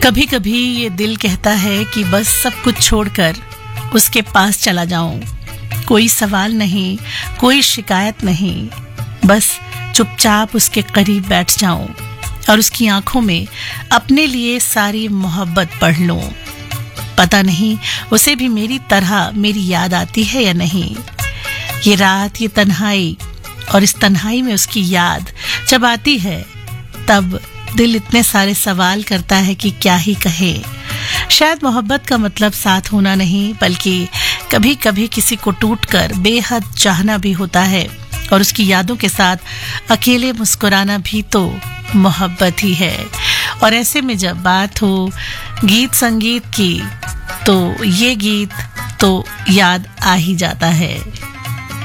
कभी कभी ये दिल कहता है कि बस सब कुछ छोड़कर उसके पास चला जाऊं। कोई सवाल नहीं, कोई शिकायत नहीं, बस चुपचाप उसके करीब बैठ जाऊं और उसकी आंखों में अपने लिए सारी मोहब्बत पढ़ लूं। पता नहीं उसे भी मेरी तरह मेरी याद आती है या नहीं। ये रात, ये तन्हाई, और इस तन्हाई में उसकी याद जब आती है तब दिल इतने सारे सवाल करता है कि क्या ही कहे। शायद मोहब्बत का मतलब साथ होना नहीं, बल्कि कभी कभी किसी को टूटकर बेहद चाहना भी होता है, और उसकी यादों के साथ अकेले मुस्कुराना भी तो मोहब्बत ही है। और ऐसे में जब बात हो गीत संगीत की, तो ये गीत तो याद आ ही जाता है।